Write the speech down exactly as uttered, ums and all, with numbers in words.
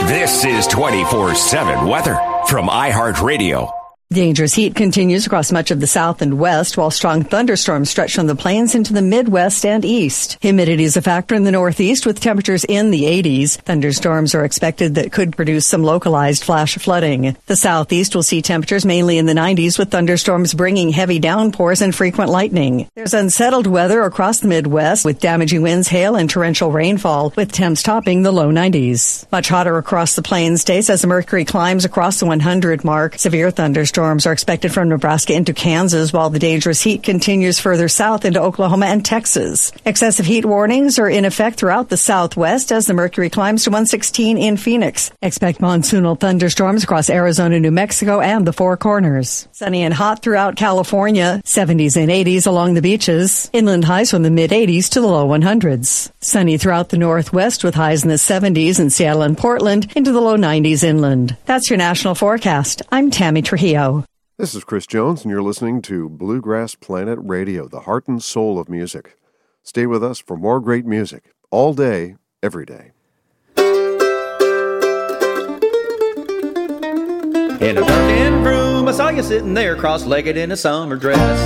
This is twenty-four seven weather from iHeartRadio. Dangerous heat continues across much of the south and west, while strong thunderstorms stretch from the plains into the Midwest and east. Humidity is a factor in the northeast, with temperatures in the eighties. Thunderstorms are expected that could produce some localized flash flooding. The southeast will see temperatures mainly in the nineties, with thunderstorms bringing heavy downpours and frequent lightning. There's unsettled weather across the Midwest, with damaging winds, hail, and torrential rainfall, with temps topping the low nineties. Much hotter across the plains states as the mercury climbs across the one hundred mark. Severe thunderstorms Storms are expected from Nebraska into Kansas, while the dangerous heat continues further south into Oklahoma and Texas. Excessive heat warnings are in effect throughout the southwest as the mercury climbs to one sixteen in Phoenix. Expect monsoonal thunderstorms across Arizona, New Mexico, and the Four Corners. Sunny and hot throughout California, seventies and eighties along the beaches. Inland highs from the mid-eighties to the low hundreds. Sunny throughout the northwest with highs in the seventies in Seattle and Portland, into the low nineties inland. That's your national forecast. I'm Tammy Trujillo. This is Chris Jones, and you're listening to Bluegrass Planet Radio, the heart and soul of music. Stay with us for more great music, all day, every day. In a darkened room, I saw you sitting there cross-legged in a summer dress.